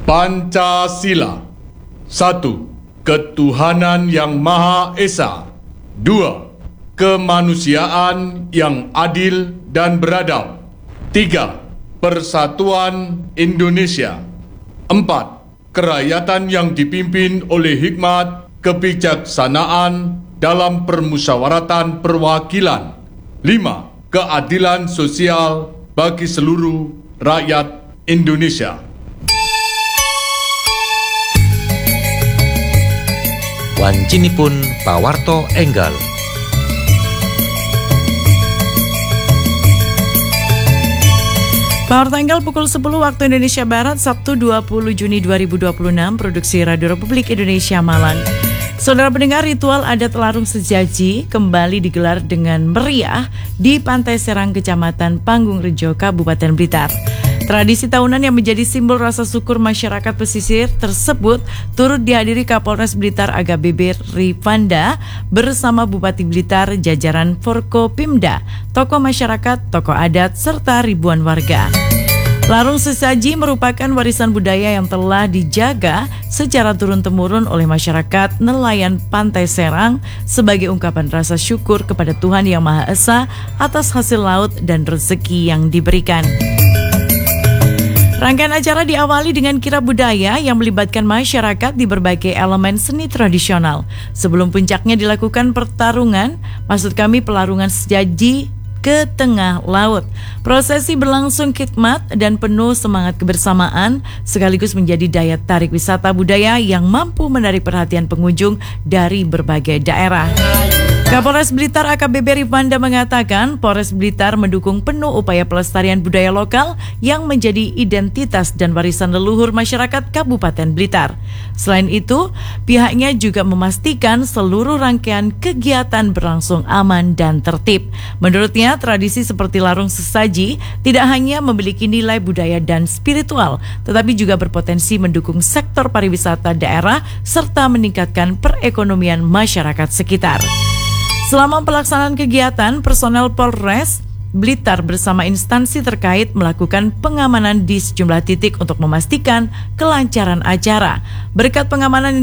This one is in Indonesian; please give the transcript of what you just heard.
Pancasila. 1. Ketuhanan yang Maha Esa. 2. Kemanusiaan yang adil dan beradab. 3. Persatuan Indonesia. 4. Kerakyatan yang dipimpin oleh hikmat kebijaksanaan dalam permusyawaratan perwakilan. 5. Keadilan sosial bagi seluruh rakyat Indonesia. Wancinipun pawarto enggal. Pawarto enggal pukul 10 waktu Indonesia Barat, Sabtu 20 Juni 2026, produksi Radio Republik Indonesia Malang. Saudara pendengar, ritual adat larung sejaji kembali digelar dengan meriah di Pantai Serang, Kecamatan Panggung Rejo, Kabupaten Blitar. Tradisi tahunan yang menjadi simbol rasa syukur masyarakat pesisir tersebut turut dihadiri Kapolres Blitar AKBP Rifanda bersama Bupati Blitar, jajaran Forkopimda, tokoh masyarakat, tokoh adat, serta ribuan warga. Larung sesaji merupakan warisan budaya yang telah dijaga secara turun-temurun oleh masyarakat nelayan Pantai Serang sebagai ungkapan rasa syukur kepada Tuhan Yang Maha Esa atas hasil laut dan rezeki yang diberikan. Rangkaian acara diawali dengan kirab budaya yang melibatkan masyarakat di berbagai elemen seni tradisional. Sebelum puncaknya dilakukan pertarungan, maksud kami pelarungan sejaji ke tengah laut. Prosesi berlangsung khidmat dan penuh semangat kebersamaan, sekaligus menjadi daya tarik wisata budaya yang mampu menarik perhatian pengunjung dari berbagai daerah. Kapolres Blitar AKBP Rifanda mengatakan Polres Blitar mendukung penuh upaya pelestarian budaya lokal yang menjadi identitas dan warisan leluhur masyarakat Kabupaten Blitar. Selain itu, pihaknya juga memastikan seluruh rangkaian kegiatan berlangsung aman dan tertib. Menurutnya, tradisi seperti larung sesaji tidak hanya memiliki nilai budaya dan spiritual, tetapi juga berpotensi mendukung sektor pariwisata daerah serta meningkatkan perekonomian masyarakat sekitar. Selama pelaksanaan kegiatan, personel Polres Blitar bersama instansi terkait melakukan pengamanan di sejumlah titik untuk memastikan kelancaran acara. Berkat pengamanan